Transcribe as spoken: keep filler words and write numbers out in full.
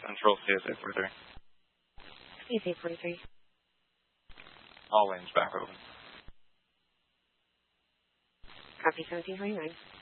Central, C S eight forty-three. C S eight forty-three. All lanes back open. Copy seventeen twenty-nine.